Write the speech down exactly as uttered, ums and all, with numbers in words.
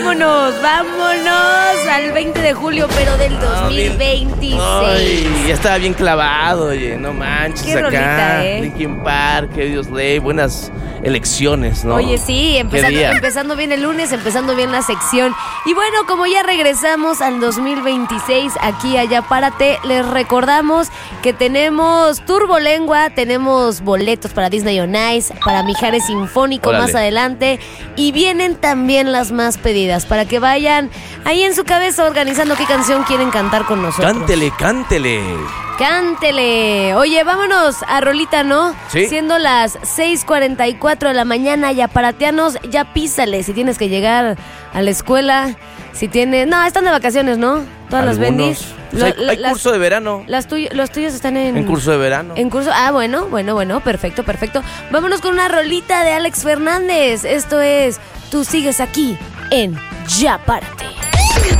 vámonos, vámonos al veinte de julio, pero del dos mil veintiséis. Ay, ya estaba bien clavado, oye, no manches. Qué acá. rolita, ¿eh? Linkin Park, que Dios ley, buenas elecciones, ¿no? Oye, sí, empezando, empezando bien el lunes, empezando bien la sección. Y bueno, como ya regresamos al dos mil veintiséis, aquí, allá, párate, les recordamos que tenemos Turbolengua, tenemos boletos para Disney on Ice, para Mijares Sinfónico. Órale. Más adelante. Y vienen también las más pedidas, para que vayan ahí en su cabeza organizando qué canción quieren cantar con nosotros. Cántele, cántele. Cántele. Oye, vámonos a rolita, ¿no? Sí. Siendo las seis cuarenta y cuatro de la mañana, ya paratianos, ya písale. Si tienes que llegar a la escuela, si tienes... No, están de vacaciones, ¿no? Todas Algunos. las bendis. Pues hay, hay las, curso de verano. Las tuy- los tuyos están en... En curso de verano. En curso... Ah, bueno, bueno, bueno. Perfecto, perfecto. Vámonos con una rolita de Alex Fernández. Esto es... Tú sigues aquí en Ya Párate.